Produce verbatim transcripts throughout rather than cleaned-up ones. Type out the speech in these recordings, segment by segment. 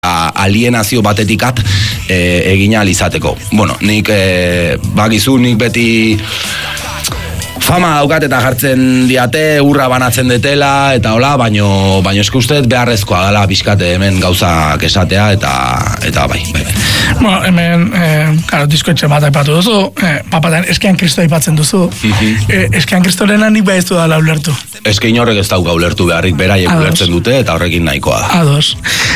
alienazio batetikat e, egina alizateko. Bueno, nik e, bagizu, nik beti fama daukat eta jartzen diate, urra banatzen detela, eta hola, baino, baino eske uste beharrezkoa dela bizkate hemen gauzak esatea, eta, eta bai, bai, bai. Bueno, hemen, eh, karo, diskoetxe bat aipatu duzu, eh, papaten eskean Kristo aipatzen duzu, mm-hmm. eh, eskean Kristolena nik behar ez du dala ulertu. Eske inorrek ez dauka ulertu beharrik, beraiek ulertzen dute, eta horrekin nahikoa da. Ados.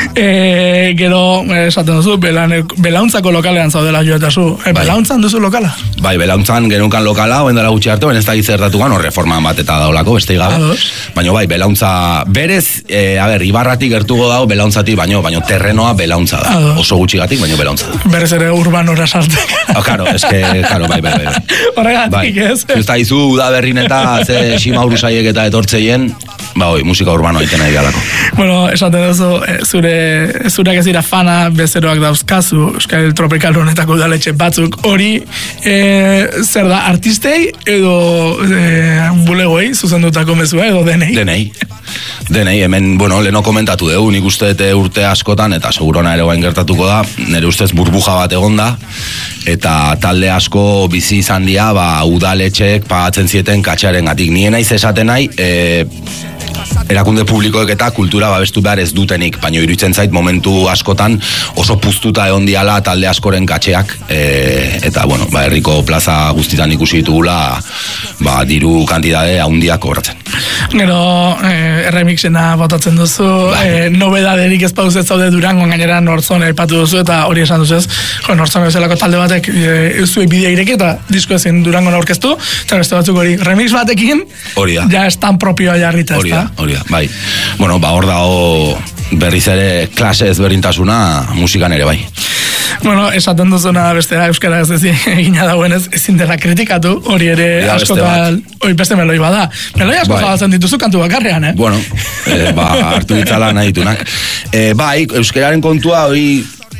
Eh, gero, esaten duzu, belan, belauntzako lokalean zaudela joetazu, eh, bai. Belauntzan duzu lokala? Bai, belauntzan geneukan lokala, oen dela gutxi arte, ben ez da zertatukan, hor reforma bat eta daulako, beste gabe. Baina bai, belauntza, berez, e, a ber, ibarratik gertugo dago belauntzatik, baino, baino terrenoa belauntza da. Ados. Oso gutxigatik, baino belauntza da. Berez ere urbanora sartek. Ah, karo, eske, karo, bai, bai, bai. Horregatik, bai. Ez? Justa izu, da berrin eta, ze Simauru saiek eta etortzeien, ba, oi, musika urbano egiten nahi galako. Bueno, esaten duzu, zure, zurak ez dira fana, bezeroak dauzkazu, Euskal Tropikal honetako udaletxe batzuk, hori, e, zer da, artistei, edo e, bulegoei, zuzendutako mezua, edo denei? Denei. Denei, hemen, bueno, leno komentatu dugu, nik uste urte askotan, eta segurona ere guain gertatuko da, nire ustez burbuja bat egonda, eta talde asko bizi izan dira, ba, udaletxek pagatzen zieten katxaren gatik. Nien naiz esaten nahi, e, erakunde publikoek eta kultura babestu behar ez dutenik, baina iruditzen zait momentu askotan oso puztuta egon diala talde askoren katxeak, e, eta, bueno, ba, herriko plaza guztitan ikusi ditugula, ba, diru kantidade haundiak kobratzen. Gero, eh, remixena botatzen duzu, eh, nobedaderik ez pauz ez zaude Durangon, gainera Nortzon aipatu duzu, eta hori esan duzu ez, jo, Nortzon bezalako talde batek eh, euzuek bidea ireki, eta disko ezin Durangon aurkeztu, eta beste batzuk hori remix batekin, hori da. Ja estan propioa jarrita, hori da, hori da, bai. Bueno, ba, hor dago berriz ere klase ezberdintasuna musikan ere, bai. Bueno, esaten duzuna bestera euskara ez ezin egina dagoenez ezin dela kritikatu, hori ere ja, askotan, hori beste meloi bada. Meloi asko bai. Zabaltzen dituzu kantu bakarrean, eh? Bueno, eh, ba, hartu ditzala nahi ditunak. Eh, bai, euskararen kontua, hori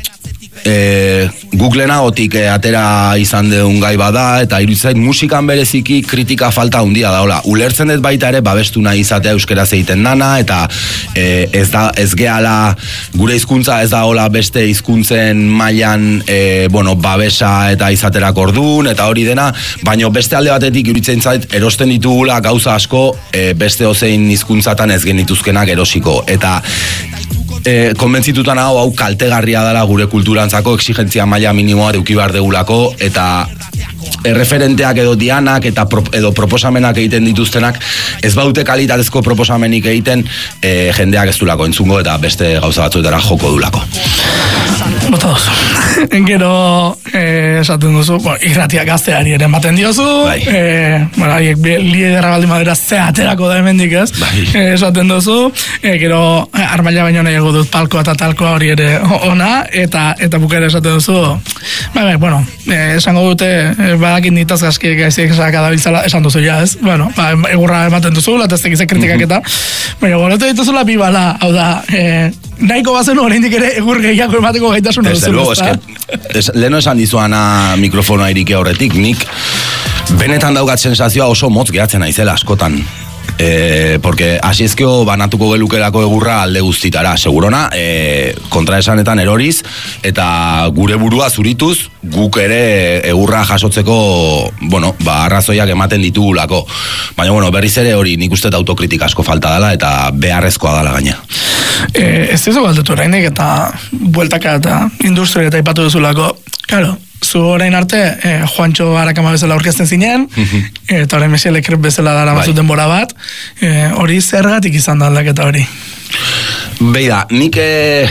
E, Googlenagotik e, atera izan deun gai bada, eta iruditzen musikan bereziki kritika falta handia da, hola, ulertzen dut baita ere babestu nahi izatea euskaraz egiten dana, eta e, ez da, ez gehala gure hizkuntza ez da hola beste hizkuntzen mailan e, bueno, babesa eta izaterak ordun, eta hori dena, baino beste alde batetik iruditzen zait erosten ditugula gauza asko e, beste ozein hizkuntzatan ez genituzkenak erosiko, eta E, konbentzitutan hau, hau kaltegarria dela gure kulturantzako, exigentzia maila minimoa eduki behar degulako, eta erreferenteak edo dianak eta pro, edo proposamenak egiten dituztenak ez baute kalitatezko proposamenik egiten e, jendeak ez dulako entzungo eta beste gauza batzuetara joko dulako. Bota duzu. Gero eh, esaten duzu, bueno, irratia gazteari ere ematen diozu, bai. eh, bueno, haiek liderra baldin madera ze aterako da hemendik ez, bai. eh, esaten duzu, eh, gero eh, armaila baino nahiago dut palkoa eta talkoa hori ere ona, eta eta bukera esaten duzu, bai, bai, bueno, eh, esango dute, eh, badakin nitaz gazkiek gaizik esaka dabiltzala, esan duzu ja ez, bueno, ba, egurra ematen duzu, lateztek izek kritikak eta, mm-hmm. baina goretu dituzula bi bala, hau da, eh, nahiko bazen oraindik ere egur gehiago emateko gaitasuna duzu. Desde luego, eske, es, leno esan dizuana mikrofonoa iriki aurretik, nik benetan daukat sensazioa oso motz gehatzen naizela askotan. Eh, porque asiezkeo banatuko gelukerako egurra alde guztitara, segurona, eh, kontraesanetan eroriz, eta gure burua zurituz, guk ere egurra jasotzeko, bueno, ba, arrazoiak ematen ditugulako. Baina, bueno, berriz ere hori nik uste autokritika asko falta dela, eta beharrezkoa dela gaina. Eh, ez ez galdetu orainek, eta bueltaka eta industria eta ipatu duzulako, claro, zu orain arte, eh, Juancho Arakama bezala aurkezten zinen, mm-hmm. eta orain Mesiele Krep bezala dara bai. Bazut denbora bat, eh, hori zergatik izan da aldaketa hori? Beida, nik eh,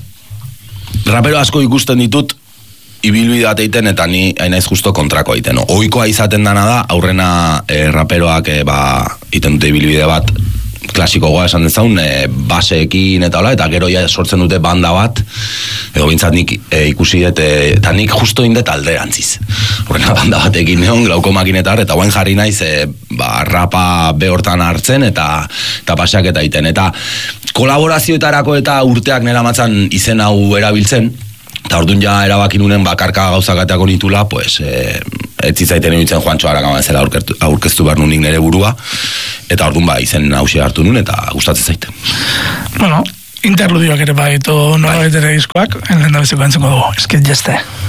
rapero asko ikusten ditut, ibilbide bat egiten, eta ni hainaiz justo kontrako egiten. No? Ohikoa izaten dana da, aurrena eh, raperoak eh, ba, egiten dute ibilbide bat, klasikoa esan dezaun, e, baseekin eta hola, eta gero ja sortzen dute banda bat, edo bintzat nik e, ikusi dut, eta nik justo indet alderantziz. Horrena banda batekin neon, glaukomakinetar, eta guen jarri naiz, e, ba, rapa behortan hartzen, eta, eta paseak eta iten. Eta kolaborazioetarako eta urteak nera matzan izen hau erabiltzen, eta orduan ja erabakin unen bakarka gauzakateako nitula, pues, e, ez zitzaiten egitzen Juancho Arakama zela aurkeztu behar nunik nire burua, eta orduan ba izen hausia hartu nun, eta gustatzen zaite. Bueno, interludioak ere baditu nola bai. Ere diskoak, en lehen da beziko entzungo dugu, eskit jeste.